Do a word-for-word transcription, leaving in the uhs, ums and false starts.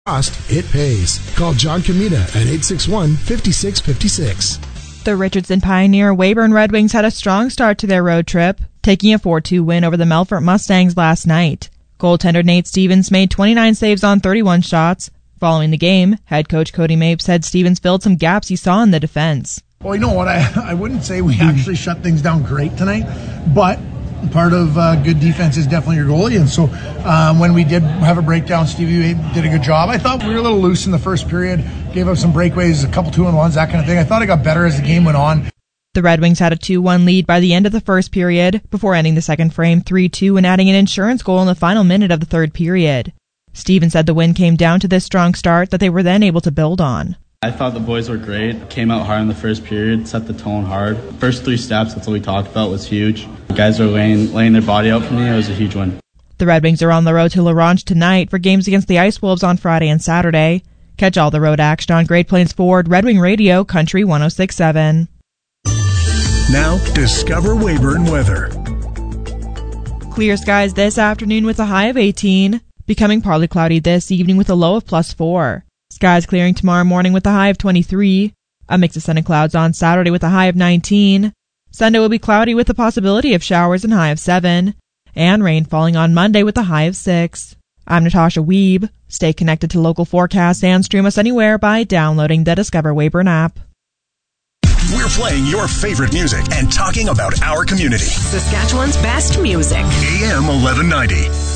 Cost, it pays. Call John Comita at eight six one, five six five six. The Richardson Pioneer Weyburn Red Wings had a strong start to their road trip, taking a four two win over the Melfort Mustangs last night. Goaltender Nate Stevens made twenty-nine saves on thirty-one shots. Following the game, head coach Cody Mapes said Stevens filled some gaps he saw in the defense. Well, you know what? I, I wouldn't say we actually shut things down great tonight, but part of uh, good defense is definitely your goalie. And so um, when we did have a breakdown, Stevie did a good job. I thought we were a little loose in the first period, gave up some breakaways, a couple two-and-ones, that kind of thing. I thought it got better as the game went on. The Red Wings had a two one lead by the end of the first period, before ending the second frame three two and adding an insurance goal in the final minute of the third period. Stevens said the win came down to this strong start that they were then able to build on. I thought the boys were great. Came out hard in the first period, set the tone hard. First three steps, that's what we talked about, was huge. The guys are laying, laying their body out for me. It was a huge win. The Red Wings are on the road to La Ronge tonight for games against the Ice Wolves on Friday and Saturday. Catch all the road action on Great Plains Ford, Red Wing Radio, Country one oh six point seven. Now, discover Weyburn weather. Clear skies this afternoon with a high of eighteen, becoming partly cloudy this evening with a low of plus four. Skies clearing tomorrow morning with a high of twenty-three. A mix of sun and clouds on Saturday with a high of nineteen. Sunday will be cloudy with the possibility of showers and high of seven. And rain falling on Monday with a high of six. I'm Natasha Weeb. Stay connected to local forecasts and stream us anywhere by downloading the Discover Weyburn app. We're playing your favorite music and talking about our community. Saskatchewan's best music. A M eleven ninety.